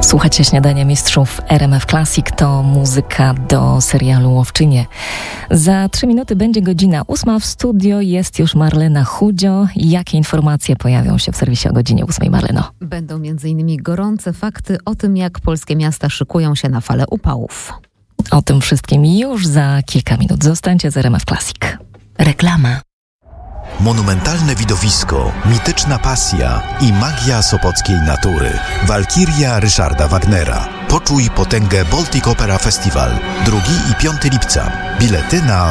Słuchacie Śniadania Mistrzów RMF Classic, to muzyka do serialu Łowczynie. Za 3 minuty będzie godzina 8. W studio jest już Marlena Chudzio. Jakie informacje pojawią się w serwisie o godzinie 8, Marleno? Będą m.in. gorące fakty o tym, jak polskie miasta szykują się na falę upałów. O tym wszystkim już za kilka minut. Zostańcie z RMF Classic. Reklama. Monumentalne widowisko, mityczna pasja i magia sopockiej natury. Walkiria Ryszarda Wagnera. Poczuj potęgę Baltic Opera Festival. 2 i 5 lipca. Bilety na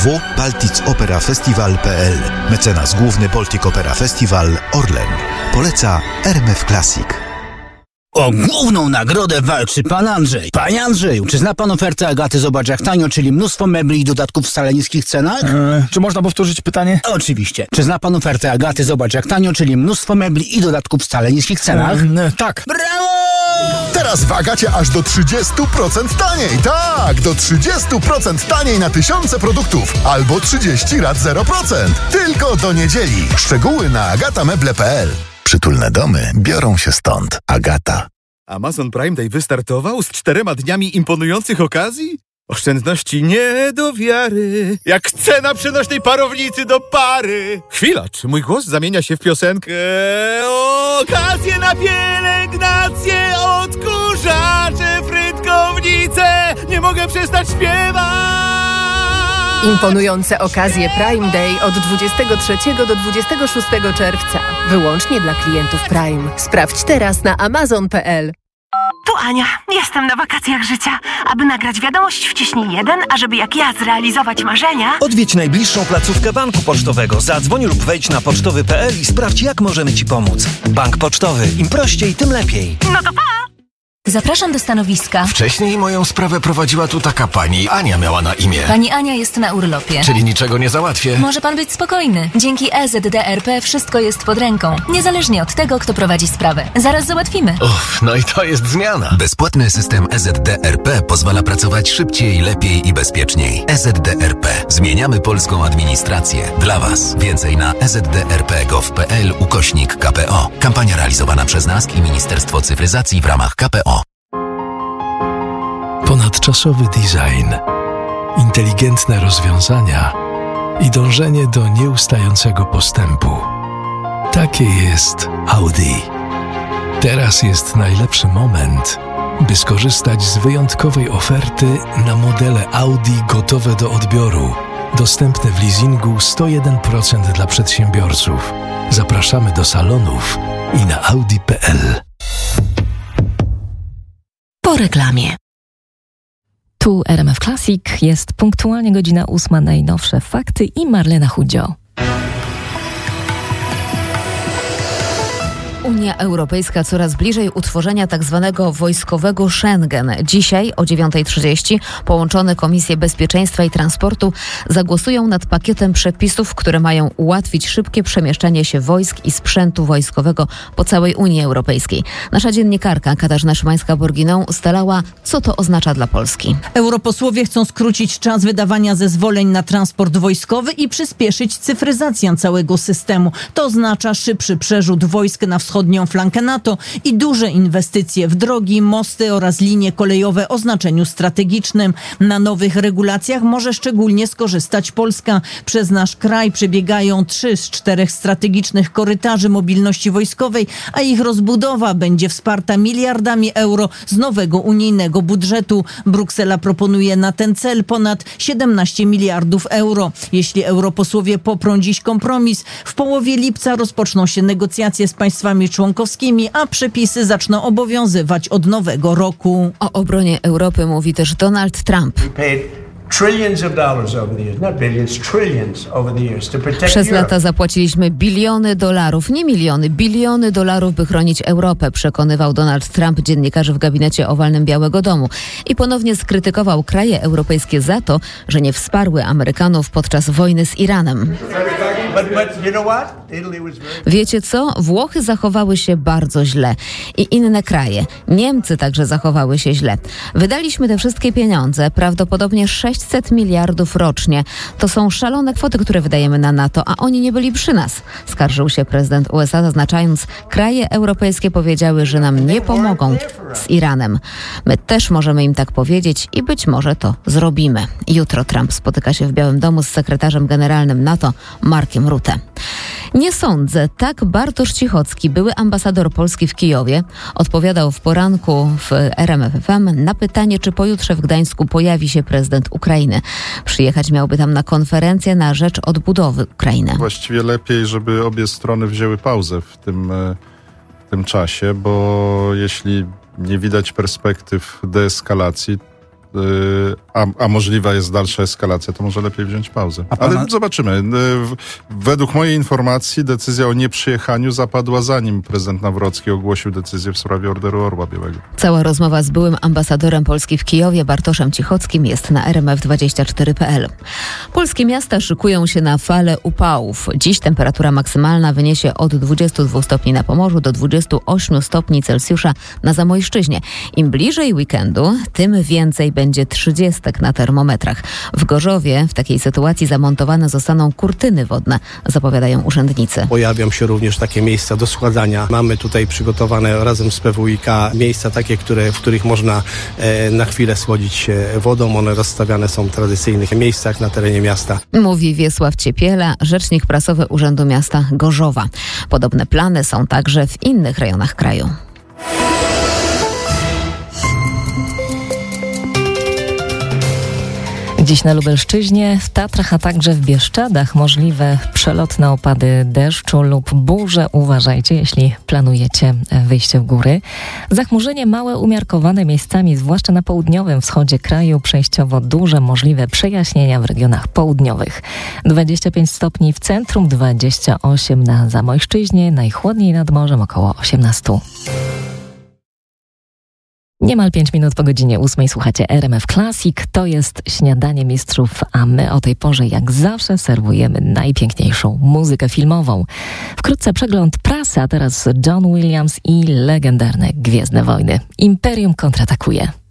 www.balticoperafestival.pl. Mecenas główny Baltic Opera Festival Orlen. Poleca RMF Classic. O główną nagrodę walczy pan Andrzej. Panie Andrzeju, czy zna pan ofertę Agaty Zobacz jak tanio, czyli mnóstwo mebli i dodatków w wcale niskich cenach? Czy można powtórzyć pytanie? Oczywiście. Czy zna pan ofertę Agaty Zobacz jak tanio, czyli mnóstwo mebli i dodatków w wcale niskich cenach? Tak. Brawo! Teraz w Agacie aż do 30% taniej. Tak, do 30% taniej na tysiące produktów. Albo 30 rat 0%. Tylko do niedzieli. Szczegóły na agatameble.pl. Przytulne domy biorą się stąd. Agata. Amazon Prime Day wystartował z 4 dniami imponujących okazji? Oszczędności nie do wiary, jak cena przenośnej parownicy do pary. Chwila, czy mój głos zamienia się w piosenkę? Okazje na pielęgnację, odkurzacze, frytkownice, nie mogę przestać śpiewać. Imponujące okazje Prime Day od 23 do 26 czerwca. Wyłącznie dla klientów Prime. Sprawdź teraz na amazon.pl. Tu Ania, jestem na wakacjach życia. Aby nagrać wiadomość, wciśnij 1, a żeby jak ja zrealizować marzenia... Odwiedź najbliższą placówkę banku pocztowego. Zadzwoń lub wejdź na pocztowy.pl i sprawdź, jak możemy Ci pomóc. Bank pocztowy. Im prościej, tym lepiej. No to pa! Zapraszam do stanowiska. Wcześniej moją sprawę prowadziła tu taka pani. Ania miała na imię. Pani Ania jest na urlopie. Czyli niczego nie załatwię. Może pan być spokojny. Dzięki EZDRP wszystko jest pod ręką. Niezależnie od tego, kto prowadzi sprawę. Zaraz załatwimy. No i to jest zmiana. Bezpłatny system EZDRP pozwala pracować szybciej, lepiej i bezpieczniej. EZDRP. Zmieniamy polską administrację. Dla Was. Więcej na ezdrp.gov.pl/KPO. Kampania realizowana przez NASK i Ministerstwo Cyfryzacji w ramach KPO. Ponadczasowy design, inteligentne rozwiązania i dążenie do nieustającego postępu. Takie jest Audi. Teraz jest najlepszy moment, by skorzystać z wyjątkowej oferty na modele Audi gotowe do odbioru. Dostępne w leasingu 101% dla przedsiębiorców. Zapraszamy do salonów i na audi.pl. Po reklamie. Tu RMF Classic, jest punktualnie godzina 8, najnowsze fakty i Marlena Chudzio. Unia Europejska coraz bliżej utworzenia tzw. wojskowego Schengen. Dzisiaj o 9:30 połączone Komisje Bezpieczeństwa i Transportu zagłosują nad pakietem przepisów, które mają ułatwić szybkie przemieszczanie się wojsk i sprzętu wojskowego po całej Unii Europejskiej. Nasza dziennikarka Katarzyna Szymańska-Borginą ustalała, co to oznacza dla Polski. Europosłowie chcą skrócić czas wydawania zezwoleń na transport wojskowy i przyspieszyć cyfryzację całego systemu. To oznacza szybszy przerzut wojsk na wschodnią flankę NATO i duże inwestycje w drogi, mosty oraz linie kolejowe o znaczeniu strategicznym. Na nowych regulacjach może szczególnie skorzystać Polska. Przez nasz kraj przebiegają 3 z 4 strategicznych korytarzy mobilności wojskowej, a ich rozbudowa będzie wsparta miliardami euro z nowego unijnego budżetu. Bruksela proponuje na ten cel ponad 17 miliardów euro. Jeśli europosłowie poprą dziś kompromis, w połowie lipca rozpoczną się negocjacje z państwami członkowskimi, a przepisy zaczną obowiązywać od nowego roku. O obronie Europy mówi też Donald Trump. Przez lata zapłaciliśmy biliony dolarów, nie miliony, biliony dolarów, by chronić Europę, przekonywał Donald Trump dziennikarzy w gabinecie owalnym Białego Domu. I ponownie skrytykował kraje europejskie za to, że nie wsparły Amerykanów podczas wojny z Iranem. Wiecie co? Włochy zachowały się bardzo źle. I inne kraje. Niemcy także zachowały się źle. Wydaliśmy te wszystkie pieniądze, prawdopodobnie 600 miliardów rocznie. To są szalone kwoty, które wydajemy na NATO, a oni nie byli przy nas. Skarżył się prezydent USA, zaznaczając, kraje europejskie powiedziały, że nam nie pomogą. z Iranem. My też możemy im tak powiedzieć i być może to zrobimy. Jutro Trump spotyka się w Białym Domu z sekretarzem generalnym NATO Markiem Rutte. Nie sądzę, tak Bartosz Cichocki, były ambasador Polski w Kijowie, odpowiadał w poranku w RMF FM na pytanie, czy pojutrze w Gdańsku pojawi się prezydent Ukrainy. Przyjechać miałby tam na konferencję na rzecz odbudowy Ukrainy. Właściwie lepiej, żeby obie strony wzięły pauzę w tym czasie, bo jeśli nie widać perspektyw deeskalacji, a możliwa jest dalsza eskalacja, to może lepiej wziąć pauzę. Ale zobaczymy. Według mojej informacji decyzja o nieprzyjechaniu zapadła, zanim prezydent Nawrocki ogłosił decyzję w sprawie Orderu Orła Białego. Cała rozmowa z byłym ambasadorem Polski w Kijowie Bartoszem Cichockim jest na rmf24.pl. Polskie miasta szykują się na falę upałów. Dziś temperatura maksymalna wyniesie od 22 stopni na Pomorzu do 28 stopni Celsjusza na Zamojszczyźnie. Im bliżej weekendu, tym więcej będzie 30 na termometrach. W Gorzowie w takiej sytuacji zamontowane zostaną kurtyny wodne, zapowiadają urzędnicy. Pojawią się również takie miejsca do schładzania. Mamy tutaj przygotowane razem z PWiK miejsca takie, w których można na chwilę schłodzić się wodą. One rozstawiane są w tradycyjnych miejscach na terenie miasta. Mówi Wiesław Ciepiela, rzecznik prasowy Urzędu Miasta Gorzowa. Podobne plany są także w innych rejonach kraju. Dziś na Lubelszczyźnie, w Tatrach, a także w Bieszczadach możliwe przelotne opady deszczu lub burze. Uważajcie, jeśli planujecie wyjście w góry. Zachmurzenie małe, umiarkowane miejscami, zwłaszcza na południowym wschodzie kraju. Przejściowo duże możliwe przejaśnienia w regionach południowych. 25 stopni w centrum, 28 na Zamojszczyźnie, najchłodniej nad morzem około 18. Niemal 5 minut po godzinie 8 słuchacie RMF Classic. To jest Śniadanie Mistrzów, a my o tej porze jak zawsze serwujemy najpiękniejszą muzykę filmową. Wkrótce przegląd prasy, a teraz John Williams i legendarne Gwiezdne Wojny. Imperium kontratakuje.